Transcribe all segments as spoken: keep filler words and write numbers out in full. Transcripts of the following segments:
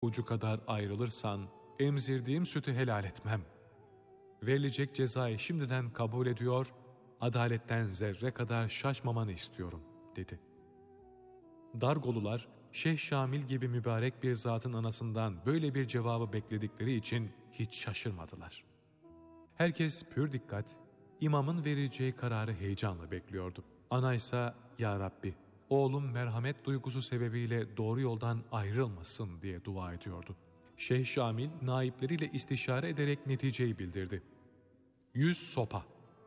ucu kadar ayrılırsan emzirdiğim sütü helal etmem. Verilecek cezayı şimdiden kabul ediyor, adaletten zerre kadar şaşmamanı istiyorum dedi. Dargolular, Şeyh Şamil gibi mübarek bir zatın anasından böyle bir cevabı bekledikleri için hiç şaşırmadılar. Herkes pür dikkat, imamın vereceği kararı heyecanla bekliyordu. Ana ise "Ya Rabbi, oğlum merhamet duygusu sebebiyle doğru yoldan ayrılmasın" diye dua ediyordu. Şeyh Şamil naipleriyle istişare ederek neticeyi bildirdi. Yüz sopa.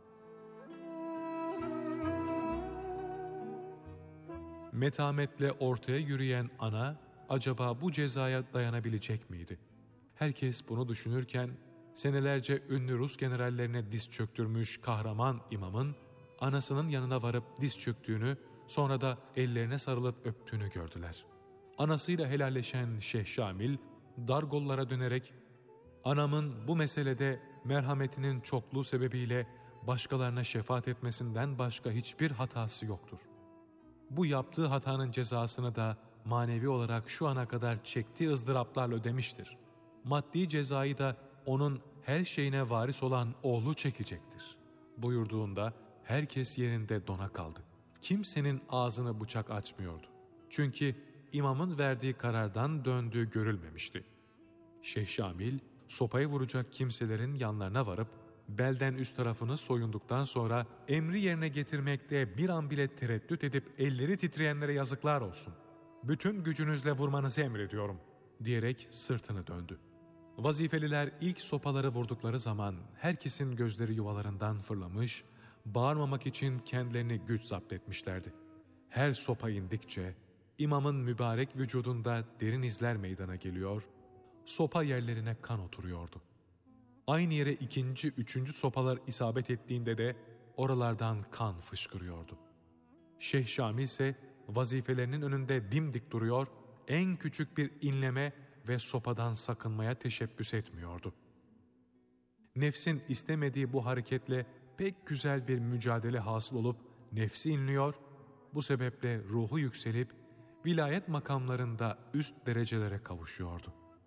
Metametle ortaya yürüyen ana acaba bu cezaya dayanabilecek miydi? Herkes bunu düşünürken senelerce ünlü Rus generallerine diz çöktürmüş kahraman imamın anasının yanına varıp diz çöktüğünü, sonra da ellerine sarılıp öptüğünü gördüler. Anasıyla helalleşen Şeyh Şamil Dargollara dönerek "Anamın bu meselede merhametinin çokluğu sebebiyle başkalarına şefaat etmesinden başka hiçbir hatası yoktur. Bu yaptığı hatanın cezasını da manevi olarak şu ana kadar çektiği ızdıraplarla ödemiştir. Maddi cezayı da onun her şeyine varis olan oğlu çekecektir" buyurduğunda herkes yerinde dona kaldı. Kimsenin ağzını bıçak açmıyordu. Çünkü imamın verdiği karardan döndüğü görülmemişti. Şeyh Şamil sopayı vuracak kimselerin yanlarına varıp belden üst tarafını soyunduktan sonra emri yerine getirmekte bir an bile tereddüt edip elleri titreyenlere yazıklar olsun, bütün gücünüzle vurmanızı emrediyorum diyerek sırtını döndü. Vazifeliler ilk sopaları vurdukları zaman herkesin gözleri yuvalarından fırlamış, bağırmamak için kendilerini güç zapt etmişlerdi. Her sopa indikçe imamın mübarek vücudunda derin izler meydana geliyor, sopa yerlerine kan oturuyordu. Aynı yere ikinci, üçüncü sopalar isabet ettiğinde de oralardan kan fışkırıyordu. Şeyh Şamil ise vazifelerinin önünde dimdik duruyor, en küçük bir inleme ve sopadan sakınmaya teşebbüs etmiyordu. Nefsin istemediği bu hareketle pek güzel bir mücadele hasıl olup nefsi inliyor, bu sebeple ruhu yükselip vilayet makamlarında üst derecelere kavuşuyordu.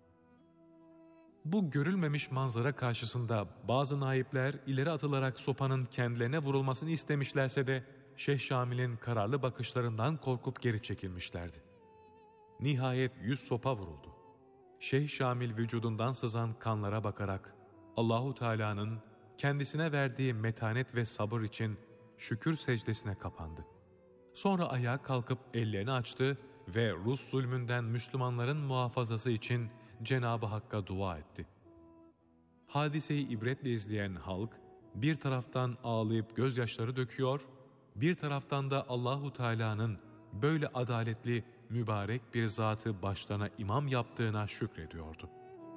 Bu görülmemiş manzara karşısında bazı naipler ileri atılarak sopanın kendilerine vurulmasını istemişlerse de Şeyh Şamil'in kararlı bakışlarından korkup geri çekilmişlerdi. Nihayet yüz sopa vuruldu. Şeyh Şamil vücudundan sızan kanlara bakarak Allahu Teala'nın kendisine verdiği metanet ve sabır için şükür secdesine kapandı. Sonra ayağa kalkıp ellerini açtı ve Rus zulmünden Müslümanların muhafazası için Cenab-ı Hakk'a dua etti. Hadiseyi ibretle izleyen halk bir taraftan ağlayıp gözyaşları döküyor, bir taraftan da Allahu Teala'nın böyle adaletli, mübarek bir zatı başlarına imam yaptığına şükrediyordu.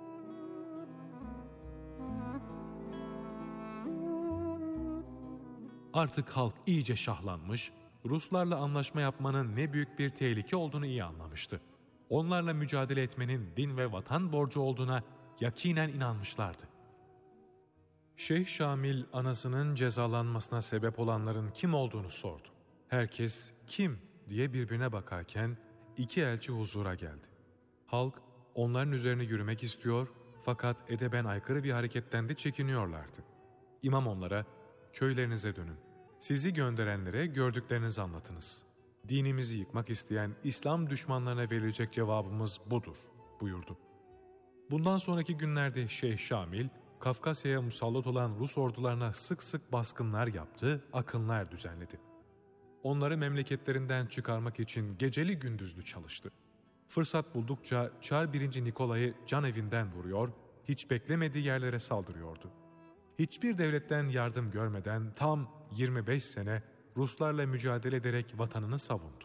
Artık halk iyice şahlanmış, Ruslarla anlaşma yapmanın ne büyük bir tehlike olduğunu iyi anlamıştı. Onlarla mücadele etmenin din ve vatan borcu olduğuna yakinen inanmışlardı. Şeyh Şamil anasının cezalanmasına sebep olanların kim olduğunu sordu. Herkes kim diye birbirine bakarken iki elçi huzura geldi. Halk onların üzerine yürümek istiyor fakat edeben aykırı bir hareketten de çekiniyorlardı. İmam onlara köylerinize dönün. Sizi gönderenlere gördüklerinizi anlatınız. Dinimizi yıkmak isteyen İslam düşmanlarına verilecek cevabımız budur buyurdu. Bundan sonraki günlerde Şeyh Şamil, Kafkasya'ya musallat olan Rus ordularına sık sık baskınlar yaptı, akınlar düzenledi. Onları memleketlerinden çıkarmak için geceli gündüzlü çalıştı. Fırsat buldukça Çar birinci. Nikolay'ı can evinden vuruyor, hiç beklemediği yerlere saldırıyordu. Hiçbir devletten yardım görmeden tam yirmi beş sene Ruslarla mücadele ederek vatanını savundu.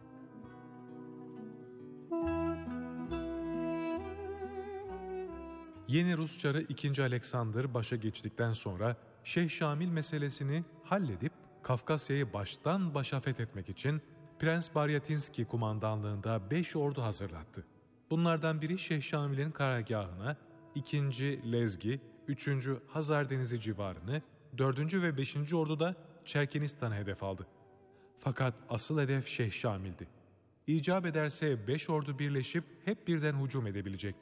Yeni Rus Çarı ikinci. Alexander başa geçtikten sonra Şeyh Şamil meselesini halledip Kafkasya'yı baştan başa fethetmek için Prens Baryatinski kumandanlığında beş ordu hazırlattı. Bunlardan biri Şeyh Şamil'in karargahına, ikinci. Lezgi, üçüncü. Hazar Denizi civarını, dördüncü ve beşinci ordu da Çerkenistan'ı hedef aldı. Fakat asıl hedef Şeyh Şamil'di. İcap ederse beş ordu birleşip hep birden hücum edebilecekti.